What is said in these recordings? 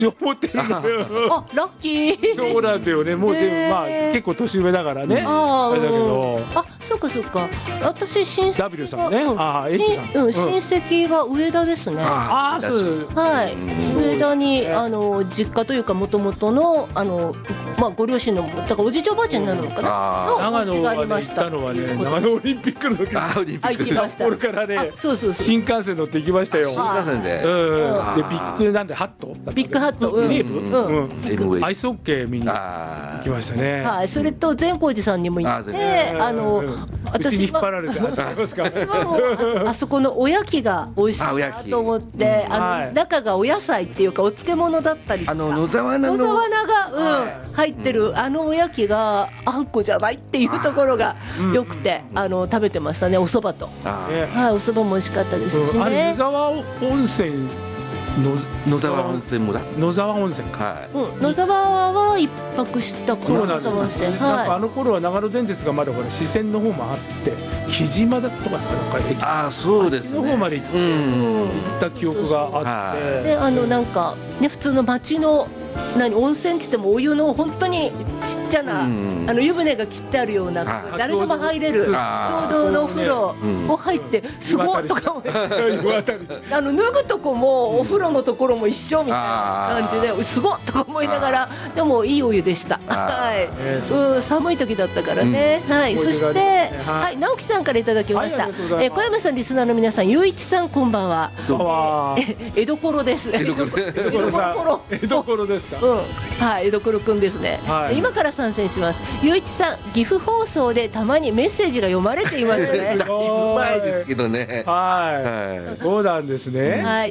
思ってるのよ。 あ、ラッキー。 そうなんだよね。もうでもまあ結構年上だからね。あれだけど。 あ、そうかそうか。私親戚が W さんね。あ、エッチさん。 親戚が上田ですね。 ああ、そう。 はい。上田に実家というか元々のまあご両親のだからおじいちゃんおばあちゃんになるのかな。 長野が行ったのはね、長野オリンピックの時。 オリンピック。 行きました。 これからね。新幹線乗って行きましたよ。 新幹線で。 でビッグなんでハット。 ビッグハット。 アイスホッケー見に行きましたね。 はい。それと善光寺さんにも行って私に引っ張られてあそこのおやきが美味しいなと思って中がお野菜っていうかお漬物だったりとか野沢菜が入ってるおやきがあんこじゃないっていうところがよくて食べてましたね。お蕎麦とはいお蕎麦も美味しかったですしね。 野沢温泉野沢温泉村野沢温泉か、 野沢は一泊したかな。 そうなんですね。なんか頃は長野電鉄がまだこれ支線の方もあって木島だとか駅そうですねの方まで行った記憶があってでなんかね普通の町の温泉って言ってもお湯の本当にちっちゃな湯船が切ってあるような誰でも入れる共同のお風呂を入ってすごいとか思い脱ぐとこもお風呂のところも一緒みたいな感じですごいとか思いながらでもいいお湯でした。はい寒い時だったからね。はいそしてはい直樹さんからいただきました。小山さんリスナーの皆さんゆういちさんこんばんは。江戸ころです。 江戸ころです。 はい、江戸黒くんですね。今から参戦します。ゆういちさん、岐阜放送でたまにメッセージが読まれていますね。 だいぶ前ですけどね。 はい、そうなんですね。 はい、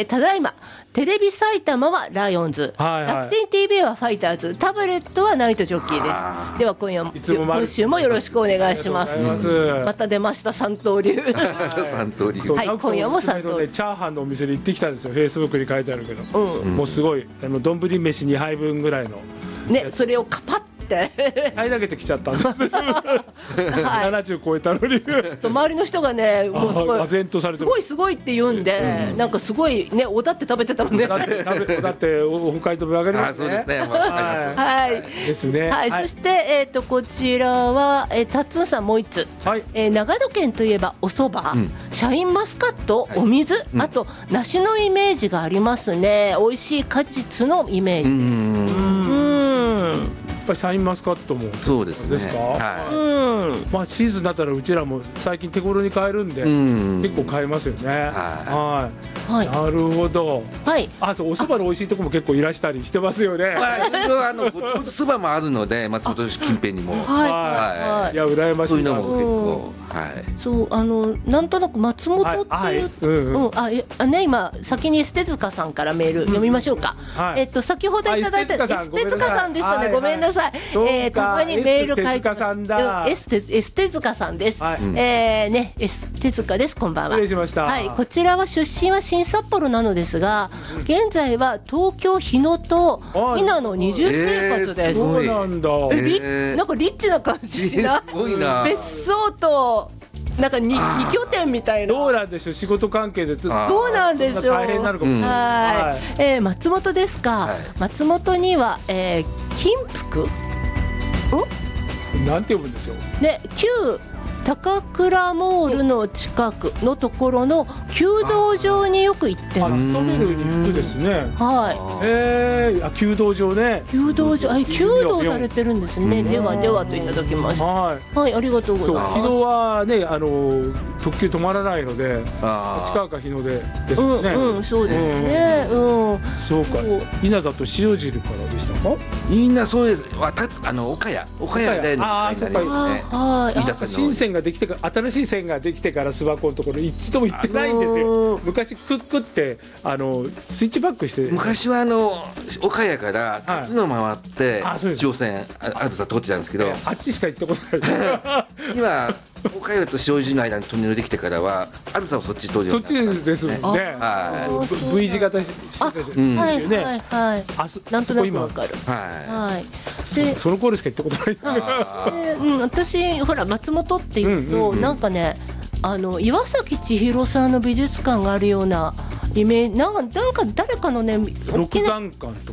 ただいまテレビ埼玉はライオンズ、楽天 TV はファイターズ、タブレットはナイトジョッキーです。では今週もよろしくお願いします。また出ました三刀流。 三刀流。 はい、今夜も三刀流。 チャーハンのお店に行ってきたんですよ。フェイスブックに書いてあるけど、もうすごい丼飯2杯分ぐらいのね、それをカパッあれだけてきちゃったんです。70超えたのに周りの人がねもうすごい唖然とされてすごいって言うんでなんかすごいねおだって食べてたもんね。 だって北海道分かりますね。 そうですね。 はいですね。 はいそしてこちらはタッツンさんもう一つ長野県といえばお蕎麦シャインマスカットお水あと梨のイメージがありますね。美味しい果実のイメージ。 やっぱりシャインマスカットもそうですね。 まあシーズンだったらうちらも最近手頃に買えるんで結構買えますよね。はい。なるほど。はい。そうお蕎麦の美味しいところも結構いらしたりしてますよね。 蕎麦もあるので松本市近辺にも。 はい。いや羨ましい。 そういうのも結構。 そうなんとなく松本っていうね今先にエステ塚さんからメール読みましょうか。先ほどいただいたエステ塚さんでしたね。ごめんなさい。たまにメール書いてエステ塚さんです。ねエステ塚です。こんばんは。 失礼しました。 はい。こちらは出身は新札幌なのですが現在は東京日野と伊那の二重生活です。 そうなんだ。 なんかリッチな感じしない。別荘となんか二拠点みたいな。 どうなんでしょう。仕事関係でどうなんでしょう。 大変なのかもしれない。 松本ですか。松本には金福なんて読むんですよ。 ね旧高倉モールの近くのところの弓道場によく行ってます。 遊べる肉ですね。 はい。 弓道場ね。 弓道場弓道されてるんですね。ではではといただきました。はいありがとうございます。 日野はね特急止まらないので近川か日野でですね。 そうですね。 そうか。伊那だと塩尻からでしたか。 みんなそうです。岡谷で新線ができてから新しい線ができてから諏訪湖のところ一度も行ってないんですよ。昔クックってスイッチバックして昔は岡谷から辰野回って上線あずさ通ってたんですけどあっちしか行ったことない今岡谷と塩尻の間にトンネルできてからはあずさをそっち通るようになった。 そっちですもんね。V 字型してたですよね。 なんとなくわかる。 その頃しか行ったことない。 私ほら松本っていうとなんかね岩崎千尋さんの美術館があるようなイメージなんか誰かのね六山館と